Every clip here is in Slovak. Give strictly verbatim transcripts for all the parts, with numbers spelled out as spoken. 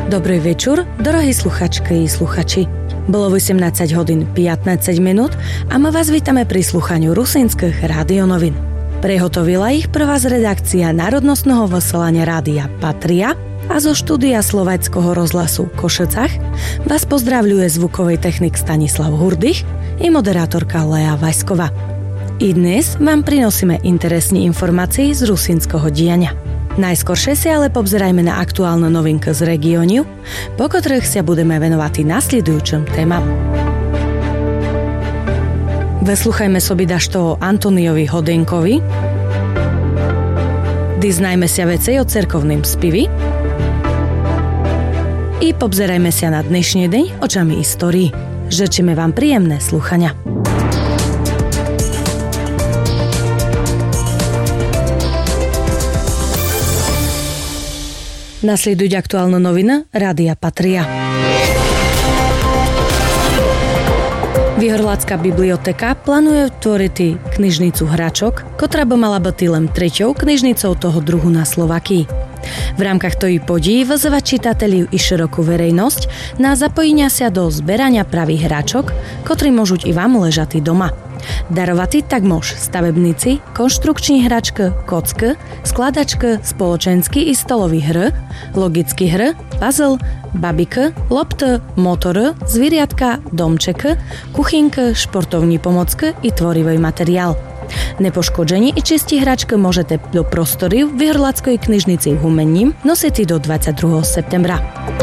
Добрий вечір, дорогі слухачки і слухачі. Bolo osemnásť hodín pätnásť minút a my vás vítame pri slúchaniu rusínskych rádionovín. Prehotovila ich pre vás redakcia Národnostného vysielania rádia Patria a zo štúdia Slováckeho rozhlasu v Košicách vás pozdravľuje zvukový technik Stanislav Hurdych i moderátorka Lea Vašková. I dnes vám prinosíme interesné informácie z rusínskeho diania. Najskoršie si ale pobzerajme na aktuálne novinky z regiónu, po ktorých sa budeme venovať nasledujúcim témam. Veslúchajme sobi dašto o Antoniovi Hodinkovi, diznajme sa vecej o cerkovným spivi i pobzerajme sa na dnešný deň očami histórii. Žečíme vám príjemné slúchania. Nasleduje aktuálna novina Rádia Patria. Vyhorlácka biblioteka plánuje tvoriť knižnicu hračok, ktorá by mala byť len treťou knižnicou toho druhu na Slovakii. V rámkach toho podí vyzýva čitatelів i širokú verejnosť na zapojenia sa do zberania pravých hračok, ktorí môžu i vám ležať doma. Darovati tak môž stavebníci, konštrukční hračky, kocky, skladačky, spoločenský i stolový hry, logický hry, puzzle, babiky, lopty, motory, zviriatka, domčeky, kuchynky, športovní pomocky i tvorivý materiál. Nepoškodzení i čistí hračky môžete do prostory v Vyhrlackej knižnici v Humenním nosiť do dvadsiateho druhého septembra.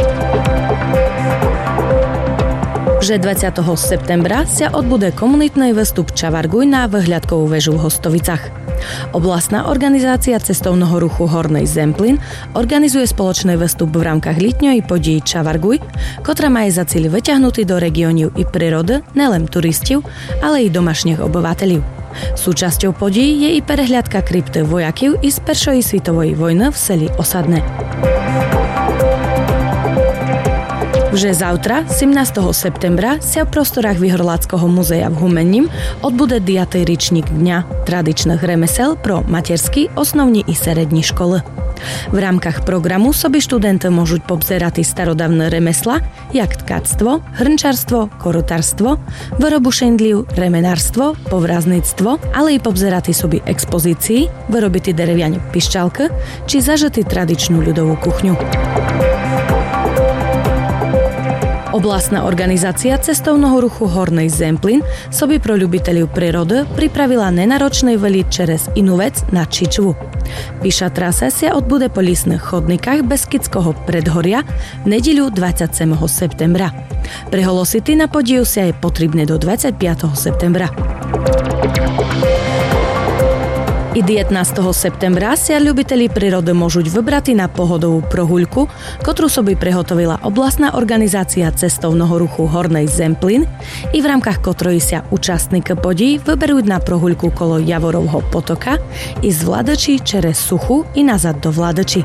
Že dvadsiateho septembra sa odbude komunitný výstup Čavarguj na vyhľadkovú väžu v Hostovicách. Oblastná organizácia cestovného ruchu Hornej Zemplín organizuje spoločný výstup v rámkach letnej podí Čavarguj, ktorá má za cieľ vyťahnutý do regiónu i prírody nielen turistov, ale i domašných obyvateľov. Súčasťou podí je i prehliadka krypty vojakov i z Prvej svetovej vojny v seli Osadné. Že zautra, sedemnásteho septembra, sa v prostorách Vyhorláckého muzea v Humenním odbude diatej ričník dňa tradičných remesel pro materský, osnovní i serední školy. V rámkach programu sobi študenti môžu pobzerať starodávne remesla, jak tkactvo, hrnčarstvo, korotárstvo, vyrobu šendliv, remenárstvo, povrazníctvo, ale i pobzerať sobi expozícii, vyrobiť dereviane piščalky, či zažitý tradičnú ľudovú kuchňu. Oblastná organizácia cestovného ruchu Hornej Zemplín sobi pro ľubiteľov prírody pripravila nenáročný velík čeres Inovec na Čičvu. Píša trasa sa odbude po lísnych chodnikách Beskydského predhoria v nedeľu dvadsiateho siedmeho septembra. Preholosity na podiju sa je potrebné do dvadsiateho piateho septembra. I devätnásteho septembra sa ľubiteľi prírody môžu vybrať na pohodovú prohuľku, ktorú sobi prehotovila oblastná organizácia cestovného ruchu Hornej Zemplín i v rámkach ktorej sa účastníky podí vyberú na prohuľku kolo Javorovho potoka i z Vladači čeres Suchu i nazad do Vladači.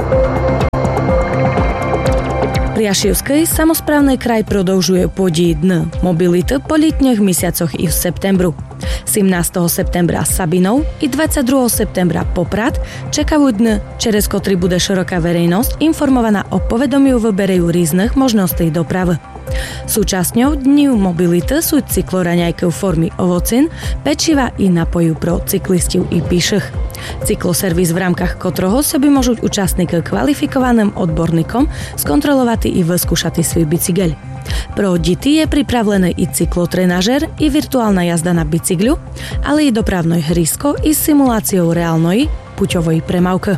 Priašivský samosprávny kraj prodĺžuje podí dny mobility po letných mesiacoch i v septembru. sedemnásteho septembra Sabinov i dvadsiateho druhého septembra Poprad čakajú dny, čeres ktorý bude široká verejnosť informovaná o povedomiu vyberejú rýznych možností dopravy. Súčasťou dní mobility sú cykloraňajky v formy ovocín, pečiva i napoju pro cyklistov i píšych. Cykloservis, v rámkach ktorého sa by môžu účastníky kvalifikovaným odborníkom skontrolovať i vyskúšať svoj bicykel. Pro deti je pripravený i cyklotrenažer, i virtuálna jazda na bicyklu, ale i dopravné hrysko i s simuláciou reálnej puťovej premávky.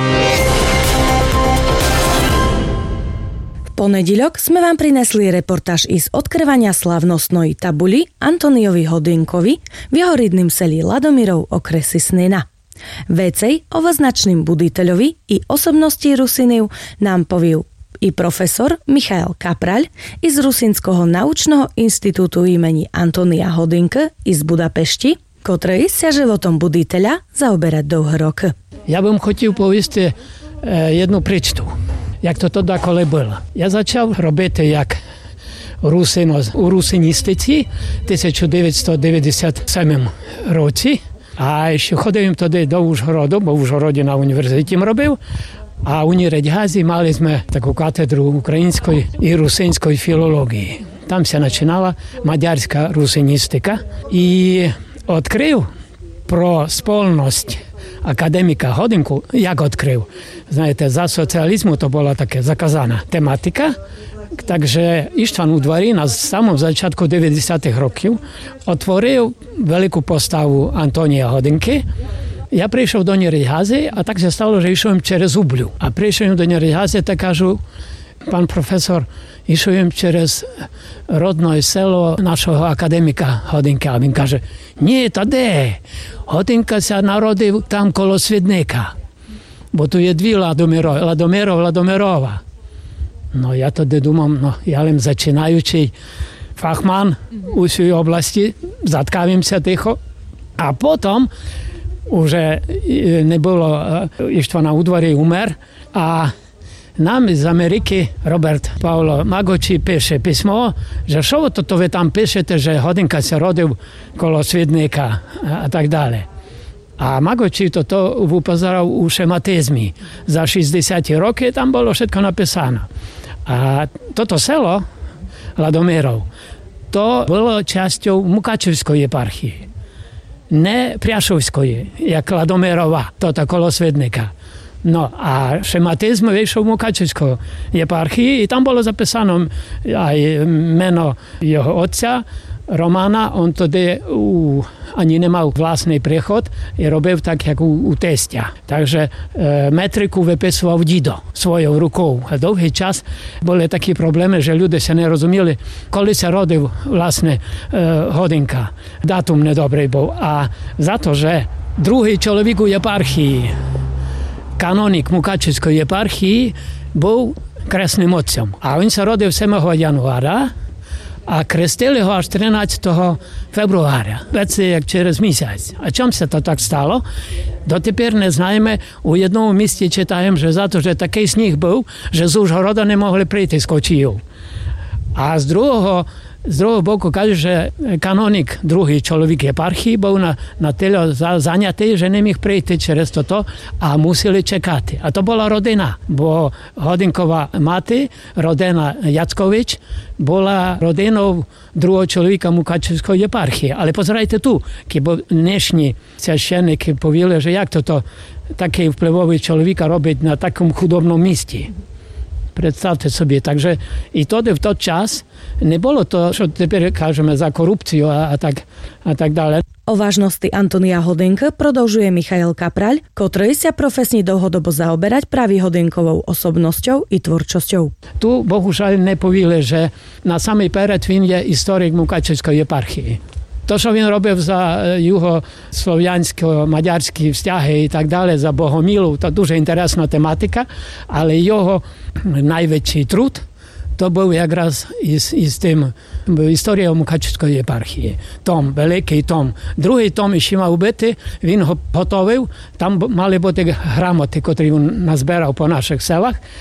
V ponedeľok sme vám prinesli reportáž i z odkrývania slávnostnej tabuli Antoniovi Hodinkovi v jeho rідnym seli Ladomirov okresi Snina. Vecej o značným buditeľovi i osobnosti Rusinov nám povie i profesor Michail Kapraľ i z Rusínskoho naučného institútu imení Antonia Hodinka i z Budapešti, ktorý sa životom buditeľa zaoberať dlhé roky. Ja bym хотів повісти jednu príčtu, jak to тоді коли було. Я почав робити як русин у русиністиці в тисяча дев'ятсот дев'яносто сьомому році. А ще ходив тоді до Ужгороду, бо в Ужгороді на університеті робив. A u Njeredjazi mali sme takú katedru ukrajinskoj i rusinskoj filologiji. Tam se načinala mađarska rusinistika i otkrył pro spolnosť akademika Hodinku, jak odkrył. Знаєте, за соціалізму то була така заказана тематика. Takže Ištvan Udvari na samom začiatku deväťdesiatych rokів otvoril veľkú postavu Antonija Hodinky. Ja prišiel do Njeredjazy a tak sa stalo, že išujem через Ubľu. A prišiel do Njeredjazy, tak kažu, pán profesor, išujem через rodné selo našeho akademika Hodinka. A він каже, ні, та де? Hodinka sa narodil tam kolo Svidnika. Bo tu je dvi Ladomirov, Ladomirov, Ladomirova. No ja tedy думам, no ja len začínaючий fachman u svojej oblasti, zatkávim sa ticho. A potom уже не було Ištvana Udvari, umер, a nám z Ameriky Robert Paolo Magoči píše písmo, že čo toto vy tam píšete, že Hodinka sa rodil kolo Svidnika a tak ďalej. A Magoči toto upozoral u šematizmi. Za šesťdesiat roky tam bolo všetko napísané. A toto selo Ladomirov, to bolo časťou Mukačevskої єпархії. Не Пряшовської, як Ладомирова, toto kolo Svidnika. No a šematizm vyšiel v Mukačevskої єпархії, i tam bolo zapísané aj meno jeho otca, Romana. On tedy u, ani nemal vlastný priechod i robil tak, jak u, u testia. Takže e, metriku vypisoval Dido svojou rukou. A dlhý čas boli taкі problémy, že ľudia sa nerozumeli, koли sa rodil vlastne e, Hodinka. Dátum nedobrý bol. A za to, že druhý človek u єпархії, kanonik Mukačevskої єпархії, bol kresným otcom. A on sa rodil siedmeho januára, a krestili ho až trинадцятого februára, veci jak через mісяць. A čom sa to tak stalo? Дотепер не знаємо. У jednom місті читаємо, že za to, že taký sníh був, že z Užhoroda nemohli прийти з Кочіїв. A z druhého Z druhého boku kaže, že kanonik, druhý človek єпархії, bol na, na tyle zajatý, že nemíh prejти через toto a museli čekati. A to bola rodina, bo Hodinková mati, rodina Jackovič, bola rodinou druhého človeka Mukačevskої єпархії. Ale pozerajte tu, keby dnešní священники повіли, že jak toto taký vplyvový človek robiť na takom chudobnom mísті. Predstavte sobie. Takže i tedy v to čas nebolo to, čo tepер кажeme za korupciu a, a, tak, a tak ďalej. O vážnosti Antonia Hodinka prodlžuje Michael Kapraľ, ktorý sa profesne dlhodobo zaoberať práve Hodinkovou osobnosťou i tvorčosťou. Tu bohužiaľ nepovili, že na samej peret він je historik Mukačevskої єпархії. To, čo він робив за juhosloviansko-maďarські vzťahy i tak ďalej, za Bohomilov, to дуже інтересна тематика, ale jeho najväčší trud, to bol якраз із, із тим історією Mukačevskої єпархії. Том, великий том. Другий том іще мав бути, він го готовив, там мали бути грамоти, котрі він назбирав по наших селах.